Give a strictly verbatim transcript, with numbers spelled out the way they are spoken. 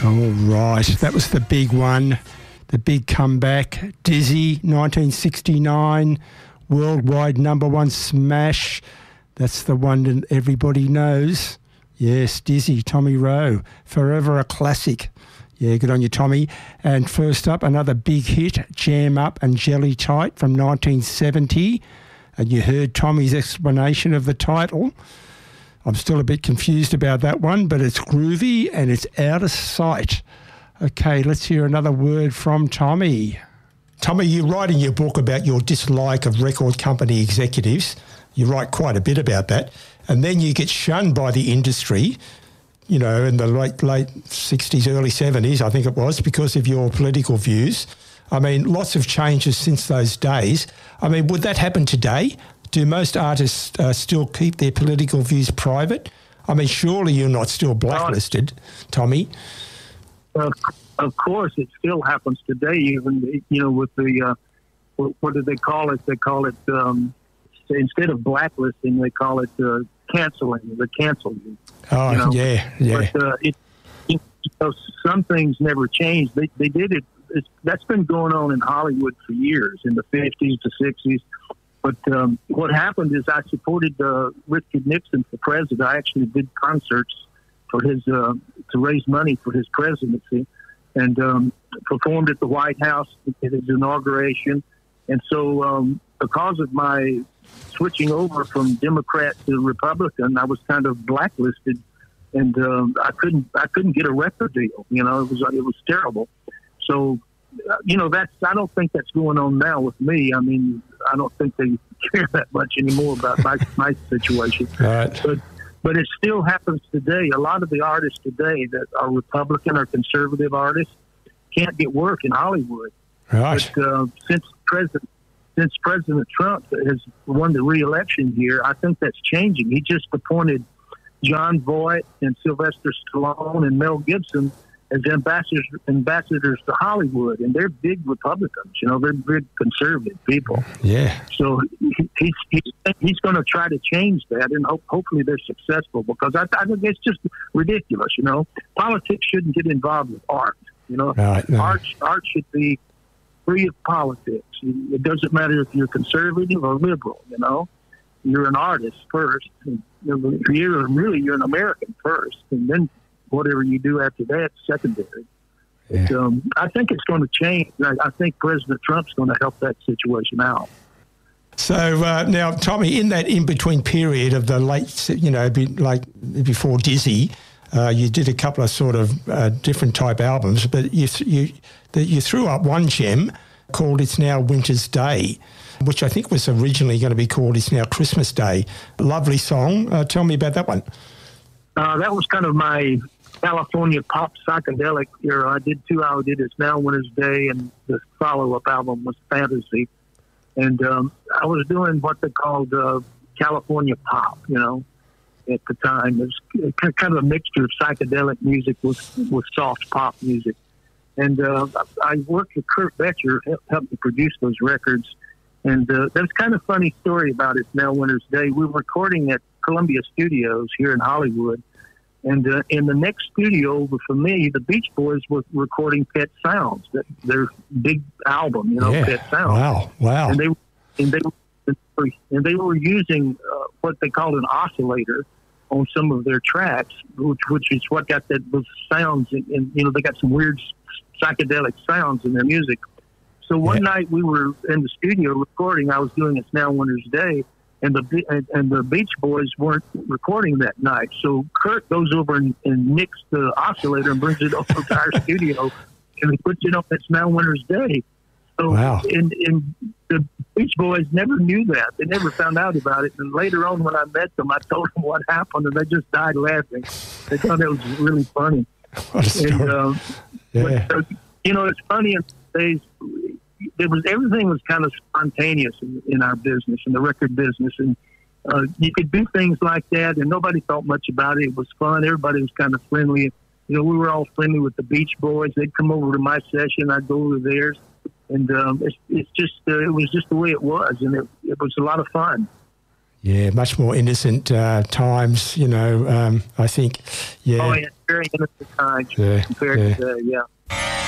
All right, that was the big one, the big comeback. Dizzy, nineteen sixty-nine, worldwide number one smash. That's the one that everybody knows. Yes, Dizzy, Tommy Roe, forever a classic. Yeah, good on you, Tommy. And first up, another big hit, Jam Up and Jelly Tight from nineteen seventy. And you heard Tommy's explanation of the title. I'm still a bit confused about that one, but it's groovy and it's out of sight. Okay, let's hear another word from Tommy. Tommy, you write in your book about your dislike of record company executives. You write quite a bit about that. And then you get shunned by the industry, you know, in the late, late sixties, early seventies, I think it was, because of your political views. I mean, lots of changes since those days. I mean, would that happen today? Do most artists uh, still keep their political views private? I mean, surely you're not still blacklisted, Tommy. Uh, of course, it still happens today, even, you know, with the, uh, what, what do they call it? They call it, um, instead of blacklisting, they call it uh, canceling, the cancel you. Oh, you know? yeah, yeah. But uh, it, it, you know, some things never changed. They, they did it. It's, that's been going on in Hollywood for years, in the fifties, the sixties. But um, what happened is I supported uh, Richard Nixon for president. I actually did concerts for his uh, to raise money for his presidency, and um, performed at the White House at his inauguration. And so, um, because of my switching over from Democrat to Republican, I was kind of blacklisted, and um, I couldn't I couldn't get a record deal. You know, it was it was terrible. So, uh, you know, that's I don't think that's going on now with me. I mean, I don't think they care that much anymore about my my situation. Right. But but it still happens today. A lot of the artists today that are Republican or conservative artists can't get work in Hollywood. Right. But uh, since President since President Trump has won the re-election here, I think that's changing. He just appointed John Voight and Sylvester Stallone and Mel Gibson as ambassadors ambassadors to Hollywood, and they're big Republicans. You know, they're big conservative people. Yeah. So he, he's he's, he's going to try to change that, and hope, hopefully they're successful, because I, I think it's just ridiculous. You know, politics shouldn't get involved with art. You know, right, no. art art should be free of politics. It doesn't matter if you're conservative or liberal. You know, you're an artist first. And you're really you're an American first, and then whatever you do after that, secondary. Yeah. But, um, I think it's going to change. I, I think President Trump's going to help that situation out. So uh, now, Tommy, in that in-between period of the late, you know, be, like before Dizzy, uh, you did a couple of sort of uh, different type albums, but you you the, you threw up one gem called "It's Now Winter's Day," which I think was originally going to be called "It's Now Christmas Day." Lovely song. Uh, tell me about that one. Uh, that was kind of my California pop psychedelic era. I did two. I did "It's Now Winter's Day," and the follow-up album was "Fantasy." And um, I was doing what they called uh, California pop, you know, at the time. It was kind of a mixture of psychedelic music with, with soft pop music. And uh, I worked with Kurt Betcher, helped me produce those records. And uh, there's kind of a funny story about "It's Now Winter's Day." We were recording at Columbia Studios here in Hollywood. And uh, in the next studio over for me, the Beach Boys were recording Pet Sounds, that, their big album, you know, yeah. Pet Sounds. Wow, wow. And they and they were, and they were using uh, what they called an oscillator on some of their tracks, which which is what got that those sounds. And, and you know, they got some weird psychedelic sounds in their music. So one yeah. night we were in the studio recording. I was doing "It's Now Winter's Day." And the and, and the Beach Boys weren't recording that night, so Kurt goes over and, and nicks the oscillator and brings it over to our studio, and he puts it on "It's Now Winter's Day." So, wow. and, and the Beach Boys never knew that; they never found out about it. And later on, when I met them, I told them what happened, and they just died laughing. They thought it was really funny. What a story. And, um, yeah. but, uh, you know, it's funny in days. It was everything was kind of spontaneous in, in our business, in the record business, and uh, you could do things like that, and nobody thought much about it. It was fun. Everybody was kind of friendly. You know, we were all friendly with the Beach Boys. They'd come over to my session, I'd go over theirs, and um, it's, it's just uh, it was just the way it was, and it, it was a lot of fun. Yeah, much more innocent uh, times, you know, um, I think. Yeah. Oh, yeah, very innocent times Yeah, compared yeah. to, uh, yeah.